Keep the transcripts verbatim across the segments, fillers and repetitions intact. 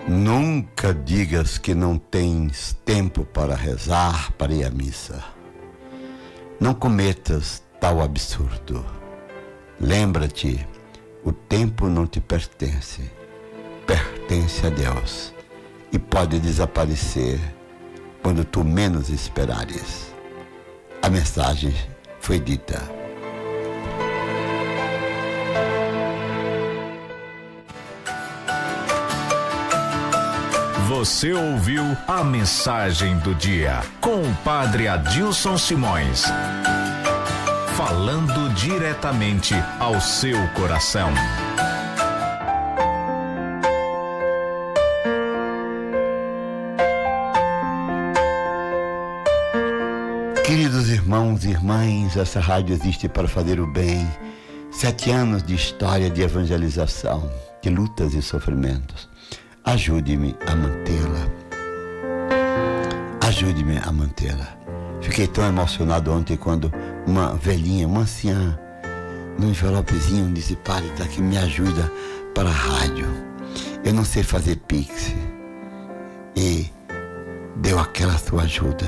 Nunca digas que não tens tempo para rezar, para ir à missa. Não cometas tal absurdo. Lembra-te, o tempo não te pertence, pertence a Deus e pode desaparecer quando tu menos esperares. A mensagem foi dita. Você ouviu a mensagem do dia com o Padre Adilson Simões, falando diretamente ao seu coração. Queridos irmãos e irmãs, essa rádio existe para fazer o bem. Sete anos de história de evangelização, de lutas e sofrimentos. Ajude-me a mantê-la. Ajude-me a mantê-la. Fiquei tão emocionado ontem quando uma velhinha, uma anciã, num envelopezinho, disse: Padre, tá aqui, me ajuda para a rádio. Eu não sei fazer pix. E deu aquela sua ajuda.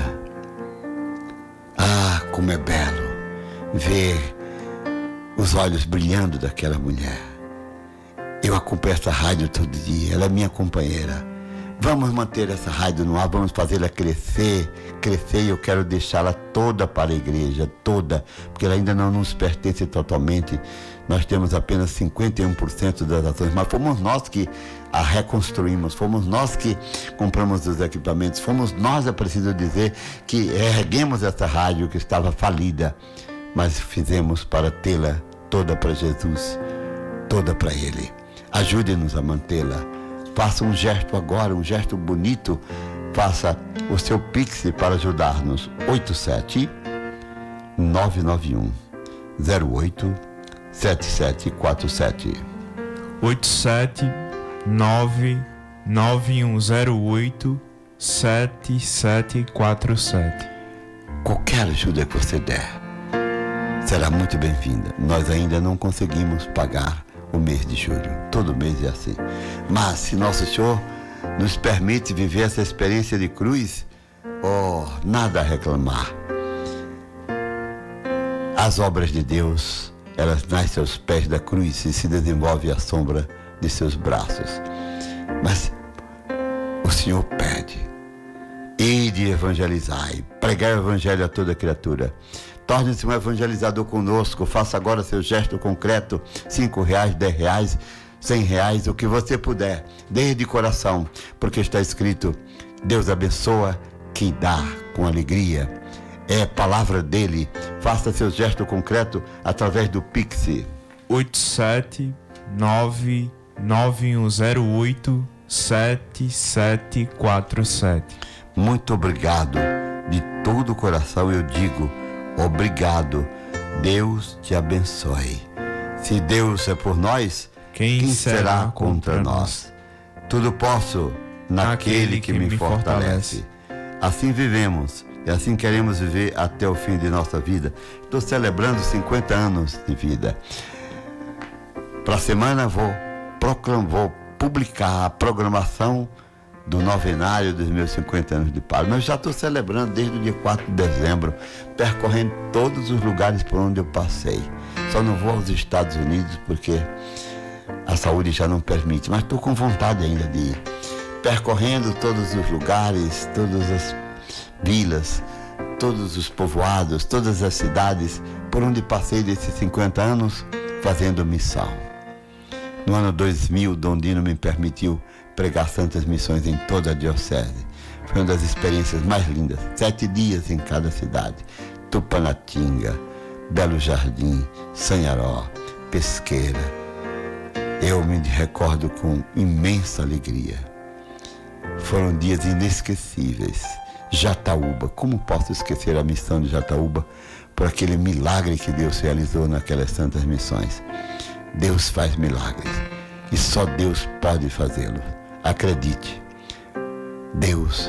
Ah, como é belo ver os olhos brilhando daquela mulher. Eu acompanho essa rádio todo dia, ela é minha companheira. Vamos manter essa rádio no ar, vamos fazê-la crescer, crescer, e eu quero deixá-la toda para a igreja, toda, porque ela ainda não nos pertence totalmente. Nós temos apenas cinquenta e um por cento das ações, mas fomos nós que a reconstruímos, fomos nós que compramos os equipamentos, fomos nós, é preciso dizer, que erguemos essa rádio que estava falida, mas fizemos para tê-la toda para Jesus, toda para Ele. Ajude-nos a mantê-la. Faça um gesto agora, um gesto bonito. Faça o seu Pix para ajudar-nos. oito sete nove nove um zero oito sete sete quatro sete. oito sete nove nove um zero oito sete sete quatro sete. Qualquer ajuda que você der será muito bem-vinda. Nós ainda não conseguimos pagar o mês de julho, todo mês é assim, mas se Nosso Senhor nos permite viver essa experiência de cruz, oh, nada a reclamar. As obras de Deus, elas nascem aos pés da cruz e se desenvolvem à sombra de seus braços, mas o Senhor pede: ide evangelizai, pregai o evangelho a toda criatura. Torne-se um evangelizador conosco. Faça agora seu gesto concreto. Cinco reais, dez reais, cem reais, o que você puder. Dê de coração, porque está escrito: Deus abençoa quem dá com alegria. É a palavra dele. Faça seu gesto concreto através do Pix. oito sete nove nove um zero oito sete sete quatro sete. Muito obrigado. De todo o coração eu digo: obrigado. Deus te abençoe. Se Deus é por nós, quem, quem será, será contra, contra nós? nós? Tudo posso naquele que, que me fortalece. fortalece. Assim vivemos e assim queremos viver até o fim de nossa vida. Estou celebrando cinquenta anos de vida. Para a semana vou proclamar, vou publicar a programação do novenário dos meus cinquenta anos de padre. Mas já estou celebrando desde o dia quatro de dezembro, percorrendo todos os lugares por onde eu passei. Só não vou aos Estados Unidos porque a saúde já não permite, mas estou com vontade ainda de ir. Percorrendo todos os lugares, todas as vilas, todos os povoados, todas as cidades por onde passei desses cinquenta anos fazendo missão. No ano dois mil, Dom Dino me permitiu pregar santas missões em toda a diocese. Foi uma das experiências mais lindas. Sete dias em cada cidade. Tupanatinga, Belo Jardim, Sanharó, Pesqueira. Eu me recordo com imensa alegria. Foram dias inesquecíveis. Jataúba, como posso esquecer a missão de Jataúba por aquele milagre que Deus realizou naquelas santas missões. Deus faz milagres e só Deus pode fazê-lo. Acredite, Deus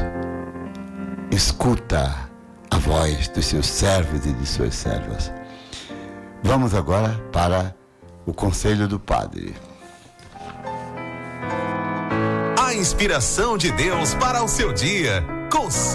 escuta a voz dos seus servos e de suas servas. Vamos agora para o Conselho do Padre. A inspiração de Deus para o seu dia. Com